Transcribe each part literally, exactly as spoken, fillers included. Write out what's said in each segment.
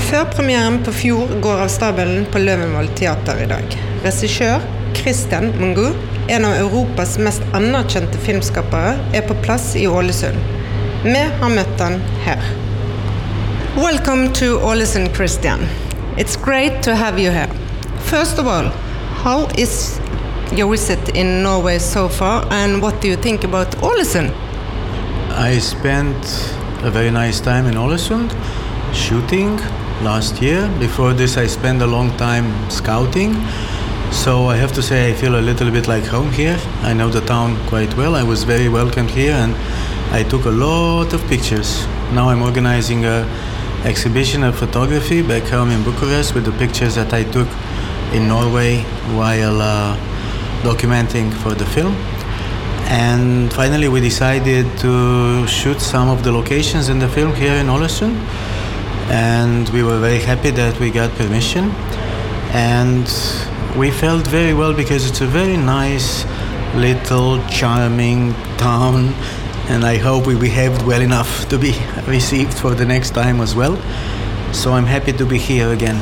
Førpremieren på Fjord går av stabelen på Løvenvoll Teater i dag. Regissør Christian Mungo, en av Europas mest anerkjente filmskapere, er på plass i Ålesund. Vi har møtt han her. Welcome to Ålesund, Christian. It's great to have you here. First of all, how is your visit in Norway so far, and what do you think about Ålesund? I spent a very nice time in Ålesund, shooting last year. Before this I spent a long time scouting, so I have to say I feel a little bit like home here. I know the town quite well. I was very welcomed here and I took a lot of pictures. Now I'm organizing a exhibition of photography back home in Bucharest with the pictures that I took in Norway while uh, documenting for the film. And finally we decided to shoot some of the locations in the film here in Ålesund. And we were very happy that we got permission, and we felt very well because it's a very nice, little, charming town, and I hope we behaved well enough to be received for the next time as well. So I'm happy to be here again.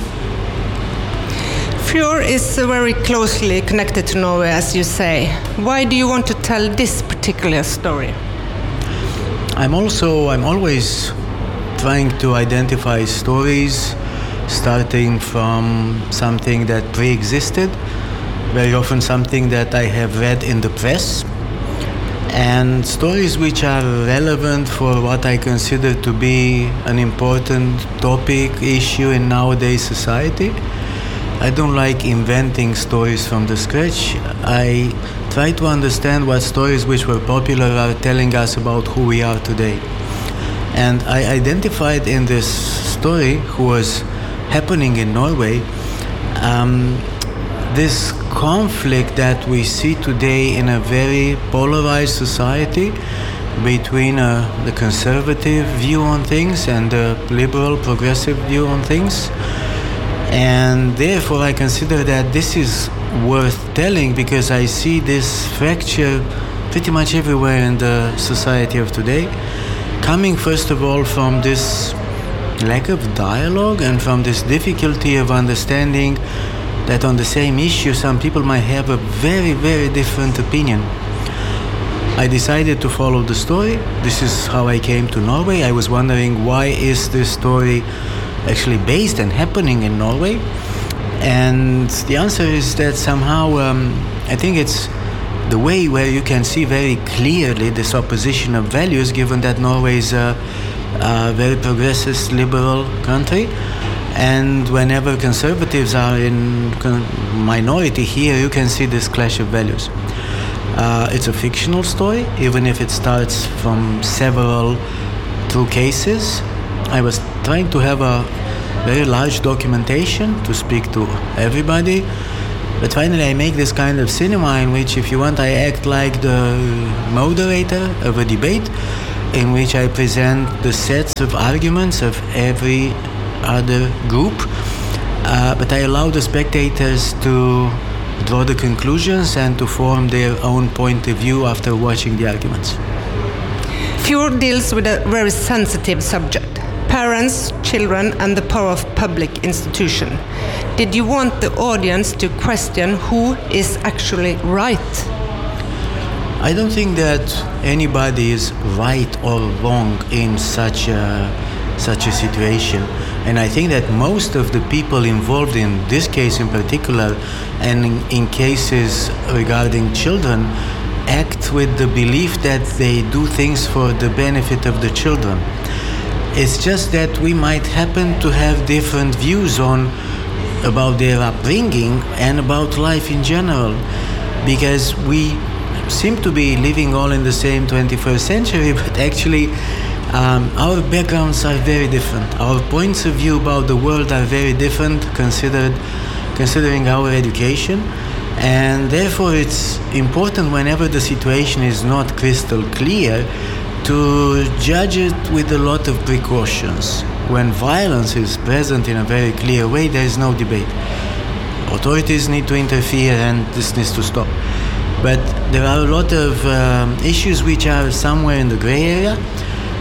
Fjord is very closely connected to Norway, as you say. Why do you want to tell this particular story? I'm also, I'm always trying to identify stories starting from something that pre-existed, very often something that I have read in the press, and stories which are relevant for what I consider to be an important topic, issue in nowadays society. I don't like inventing stories from the scratch. I try to understand what stories which were popular are telling us about who we are today. And I identified in this story, who was happening in Norway, um, this conflict that we see today in a very polarized society between uh, the conservative view on things and the liberal progressive view on things. And therefore I consider that this is worth telling because I see this fracture pretty much everywhere in the society of today, coming first of all from this lack of dialogue and from this difficulty of understanding that on the same issue some people might have a very, very different opinion. I decided to follow the story. This is how I came to Norway. I was wondering, why is this story actually based and happening in Norway? And the answer is that somehow um, I think it's the way where you can see very clearly this opposition of values, given that Norway is a, a very progressive liberal country, and whenever conservatives are in minority here, you can see this clash of values. Uh, it's a fictional story, even if it starts from several true cases. I was trying to have a very large documentation to speak to everybody, but finally I make this kind of cinema in which, if you want, I act like the moderator of a debate in which I present the sets of arguments of every other group, uh, but I allow the spectators to draw the conclusions and to form their own point of view after watching the arguments. Fjord deals with a very sensitive subject: parents, children, and the power of public institution. Did you want the audience to question who is actually right? I don't think that anybody is right or wrong in such a, such a situation. And I think that most of the people involved in this case in particular, and in, in cases regarding children, act with the belief that they do things for the benefit of the children. It's just that we might happen to have different views on about their upbringing and about life in general, because we seem to be living all in the same twenty-first century, but actually um, our backgrounds are very different. Our points of view about the world are very different, considered considering our education, and therefore it's important, whenever the situation is not crystal clear, to judge it with a lot of precautions. When violence is present in a very clear way, there is no debate. Authorities need to interfere and this needs to stop. But there are a lot of um, issues which are somewhere in the gray area,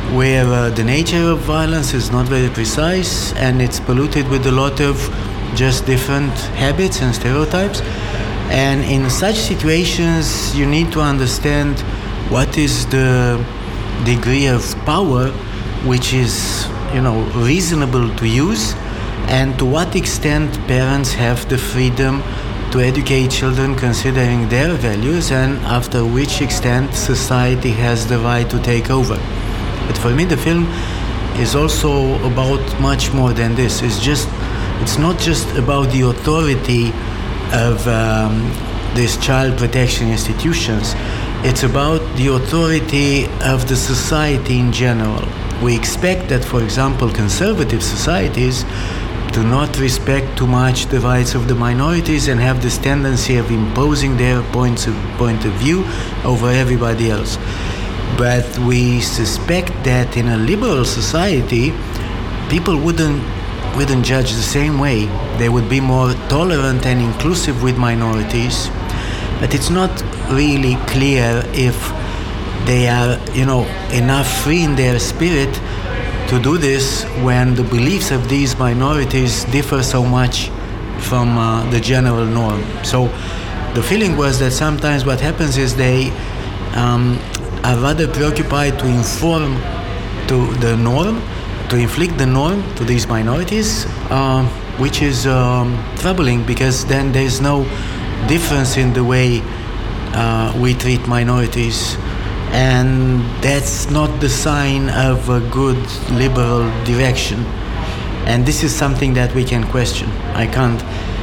where uh, the nature of violence is not very precise and it's polluted with a lot of just different habits and stereotypes. And in such situations, you need to understand what is the degree of power which is, you know, reasonable to use, and to what extent parents have the freedom to educate children considering their values, and after which extent society has the right to take over. But for me, the film is also about much more than this. It's just, it's not just about the authority of um, these child protection institutions. It's about the authority of the society in general. We expect that, for example, conservative societies do not respect too much the rights of the minorities and have this tendency of imposing their points of, point of view over everybody else. But we suspect that in a liberal society, people wouldn't wouldn't judge the same way. They would be more tolerant and inclusive with minorities. But it's not really clear if they are, you know, enough free in their spirit to do this when the beliefs of these minorities differ so much from uh, the general norm. So the feeling was that sometimes what happens is they um, are rather preoccupied to inform to the norm, to inflict the norm to these minorities, uh, which is um, troubling, because then there's no difference in the way uh, we treat minorities. And that's not the sign of a good liberal direction. And this is something that we can question. I can't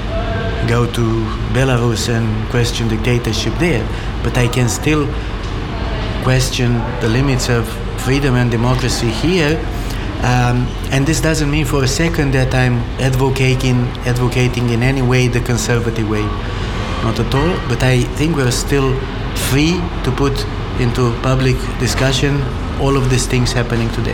go to Belarus and question dictatorship there, but I can still question the limits of freedom and democracy here. Um, and this doesn't mean for a second that I'm advocating, advocating in any way the conservative way. Not at all, but I think we're still free to put into public discussion all of these things happening today.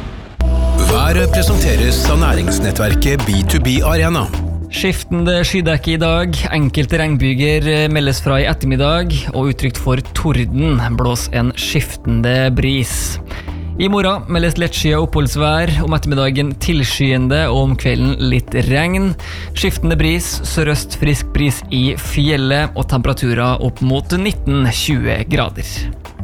Været presenteres av næringsnettverket B to B Arena. Skiftende skydekke I dag, enkelte regnbyger meldes fra I ettermiddag, og utrygt for torden blås en skiftende bris. I morgen meldes lettskyet oppholdsvær, om ettermiddagen tilskyende og om kvelden litt regn. Skiftende bris, sørøst frisk bris I fjellet og temperaturer opp mot nitten til tjue grader.